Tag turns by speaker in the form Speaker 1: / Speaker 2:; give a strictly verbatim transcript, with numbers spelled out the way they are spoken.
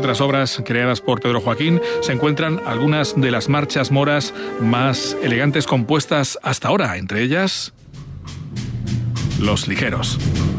Speaker 1: otras obras creadas por Pedro Joaquín se encuentran algunas de las marchas moras más elegantes compuestas hasta ahora, entre ellas Los Ligeros.